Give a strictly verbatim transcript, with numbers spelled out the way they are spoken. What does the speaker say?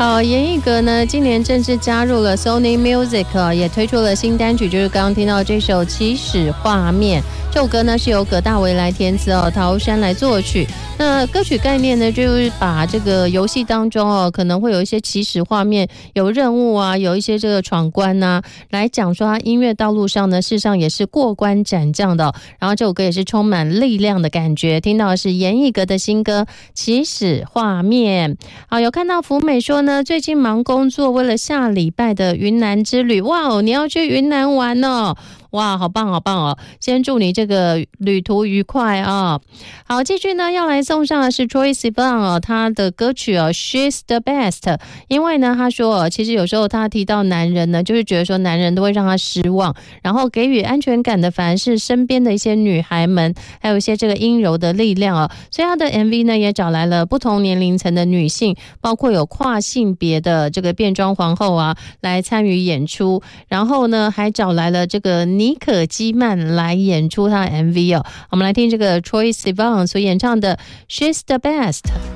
好，严艺格呢，今年正式加入了 Sony Music，、啊、也推出了新单曲，就是刚刚听到这首《起始画面》。这首歌呢是由葛大为来填词哦，陶山来作曲。那歌曲概念呢，就是把这个游戏当中哦，可能会有一些起始画面，有任务啊，有一些这个闯关啊，来讲说它音乐道路上呢，事实上也是过关斩将的、哦。然后这首歌也是充满力量的感觉，听到的是严艺格的新歌《起始画面》。好，有看到福美说呢，最近忙工作，为了下礼拜的云南之旅，哇哦，你要去云南玩哦。哇，好棒好棒哦！先祝你这个旅途愉快啊、哦！好，继续呢要来送上的是 Troye Sivan 哦，他的歌曲哦 She's the Best。因为呢，他说其实有时候他提到男人呢，就是觉得说男人都会让他失望，然后给予安全感的反而是身边的一些女孩们，还有一些这个阴柔的力量哦。所以他的 M V 呢也找来了不同年龄层的女性，包括有跨性别的这个变装皇后啊来参与演出，然后呢还找来了这个妮可基曼来演出他的 M V 哦。我们来听这个 Troye Sivan 所演唱的 She's the Best。